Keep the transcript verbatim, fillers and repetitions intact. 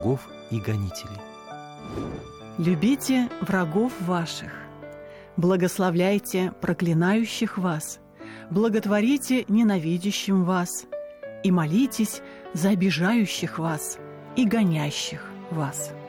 врагов и гонителей. Любите врагов ваших, благословляйте проклинающих вас, благотворите ненавидящим вас и молитесь за обижающих вас и гонящих вас.